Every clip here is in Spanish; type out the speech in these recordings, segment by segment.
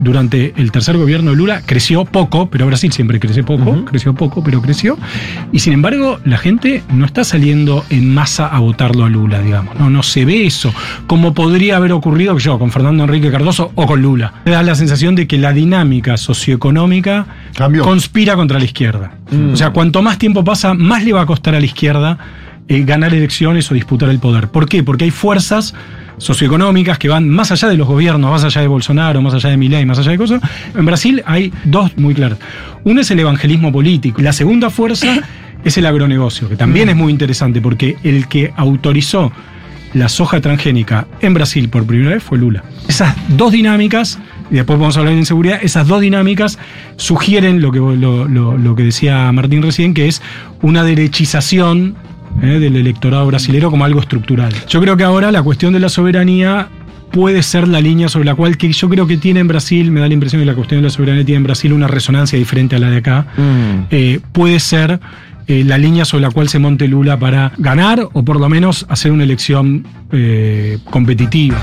durante el tercer gobierno de Lula creció poco, pero Brasil siempre crece poco, creció poco, pero creció. Y sin embargo, la gente no está saliendo en masa a votarlo a Lula, digamos. No se ve eso, como podría haber ocurrido con Fernando Henrique Cardoso o con Lula. Me da la sensación de que la dinámica socioeconómica conspira contra la izquierda. O sea, cuanto más tiempo pasa, más le va a costar a la izquierda ganar elecciones o disputar el poder. ¿Por qué? Porque hay fuerzas socioeconómicas que van más allá de los gobiernos, más allá de Bolsonaro, más allá de Milei, más allá de cosas. En Brasil hay dos muy claras. Una es el evangelismo político. La segunda fuerza es el agronegocio, que también es muy interesante, porque el que autorizó la soja transgénica en Brasil por primera vez fue Lula. Esas dos dinámicas, y después vamos a hablar de inseguridad, esas dos dinámicas sugieren lo que decía Martín recién, que es una derechización del electorado brasilero como algo estructural. Yo creo que ahora la cuestión de la soberanía puede ser la línea sobre la cual, que yo creo que tiene en Brasil, me da la impresión que la cuestión de la soberanía tiene en Brasil una resonancia diferente a la de acá, puede ser la línea sobre la cual se monte Lula para ganar o por lo menos hacer una elección competitiva.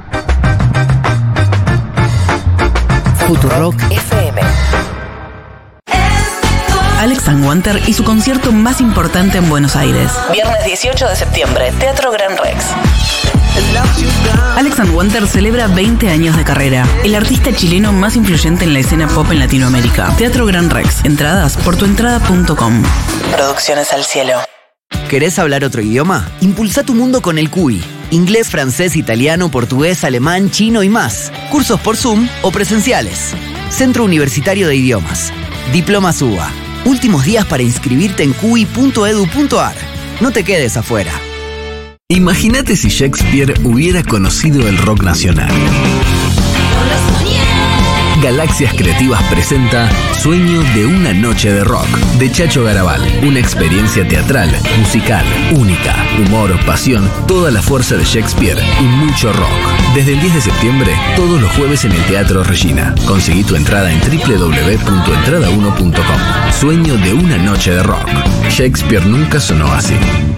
Futurock FM. Alex Wanter y su concierto más importante en Buenos Aires. Viernes 18 de septiembre, Teatro Gran Rex. Alex Wanter celebra 20 años de carrera. El artista chileno más influyente en la escena pop en Latinoamérica. Teatro Gran Rex. Entradas por tuentrada.com. Producciones al cielo. ¿Querés hablar otro idioma? Impulsa tu mundo con el CUI. Inglés, francés, italiano, portugués, alemán, chino y más. Cursos por Zoom o presenciales. Centro Universitario de Idiomas. Diplomas UBA. Últimos días para inscribirte en cui.edu.ar. No te quedes afuera. Imagínate si Shakespeare hubiera conocido el rock nacional. Galaxias Creativas presenta Sueño de una noche de rock, de Chacho Garabal. Una experiencia teatral, musical, única, humor, pasión, toda la fuerza de Shakespeare y mucho rock. Desde el 10 de septiembre, todos los jueves en el Teatro Regina. Conseguí tu entrada en www.entrada1.com. Sueño de una noche de rock. Shakespeare nunca sonó así.